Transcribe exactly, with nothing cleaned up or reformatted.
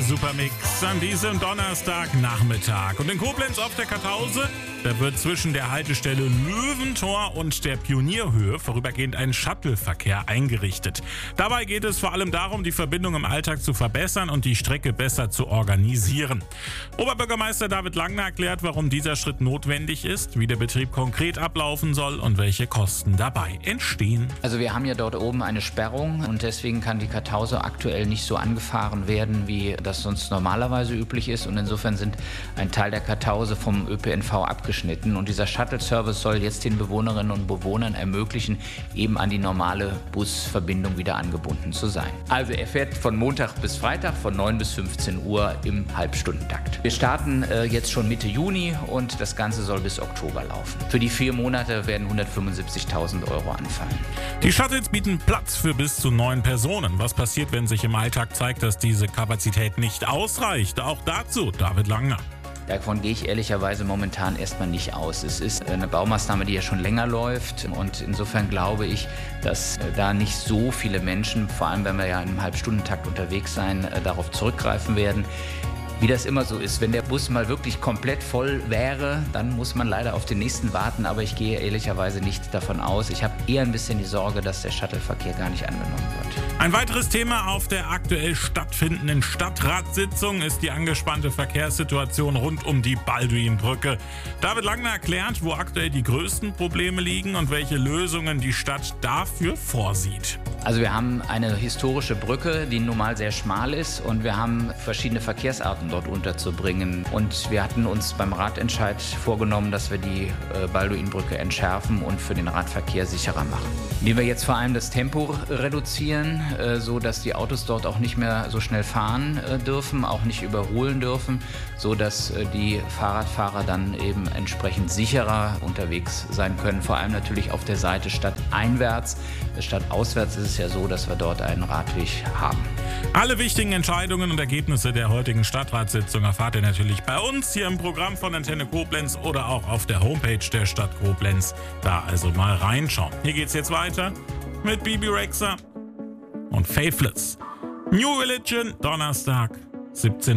Supermix an diesem Donnerstagnachmittag. Und in Koblenz auf der Kartause, da wird zwischen der Haltestelle Löwentor und der Pionierhöhe vorübergehend ein Shuttleverkehr eingerichtet. Dabei geht es vor allem darum, die Verbindung im Alltag zu verbessern und die Strecke besser zu organisieren. Oberbürgermeister David Langner erklärt, warum dieser Schritt notwendig ist, wie der Betrieb konkret ablaufen soll und welche Kosten dabei entstehen. Also wir haben ja dort oben eine Sperrung und deswegen kann die Kartause aktuell nicht so angefahren werden, wie das sonst normalerweise üblich ist. Und insofern sind ein Teil der Kartause vom Ö P N V abgeschnitten. Und dieser Shuttle-Service soll jetzt den Bewohnerinnen und Bewohnern ermöglichen, eben an die normale Busverbindung wieder angebunden zu sein. Also er fährt von Montag bis Freitag von neun bis fünfzehn Uhr im Halbstundentakt. Wir starten äh, jetzt schon Mitte Juni und das Ganze soll bis Oktober laufen. Für die vier Monate werden hundertfünfundsiebzigtausend Euro anfallen. Die Shuttles bieten Platz für bis zu neun Personen. Was passiert, wenn sich im Alltag zeigt, dass diese Kapazität nicht ausreicht? Auch dazu David Langner. Davon gehe ich ehrlicherweise momentan erstmal nicht aus. Es ist eine Baumaßnahme, die ja schon länger läuft und insofern glaube ich, dass da nicht so viele Menschen, vor allem wenn wir ja im Halbstundentakt unterwegs sein, darauf zurückgreifen werden. Wie das immer so ist, wenn der Bus mal wirklich komplett voll wäre, dann muss man leider auf den nächsten warten, aber ich gehe ehrlicherweise nicht davon aus. Ich habe eher ein bisschen die Sorge, dass der Shuttleverkehr gar nicht angenommen wird. Ein weiteres Thema auf der aktuell stattfindenden Stadtratssitzung ist die angespannte Verkehrssituation rund um die Balduinbrücke. David Langner erklärt, wo aktuell die größten Probleme liegen und welche Lösungen die Stadt dafür vorsieht. Also wir haben eine historische Brücke, die nun mal sehr schmal ist und wir haben verschiedene Verkehrsarten dort unterzubringen. Und wir hatten uns beim Ratentscheid vorgenommen, dass wir die äh, Balduinbrücke entschärfen und für den Radverkehr sicherer machen. Indem wir jetzt vor allem das Tempo reduzieren, äh, so dass die Autos dort auch nicht mehr so schnell fahren äh, dürfen, auch nicht überholen dürfen, so dass äh, die Fahrradfahrer dann eben entsprechend sicherer unterwegs sein können. Vor allem natürlich auf der Seite stadteinwärts. Stadtauswärts ist es ja so, dass wir dort einen Radweg haben. Alle wichtigen Entscheidungen und Ergebnisse der heutigen Stadtratssitzung erfahrt ihr natürlich bei uns hier im Programm von Antenne Koblenz oder auch auf der Homepage der Stadt Koblenz. Da also mal reinschauen. Hier geht's jetzt weiter mit Bebe Rexha und Faithless. New Religion, Donnerstag, siebzehn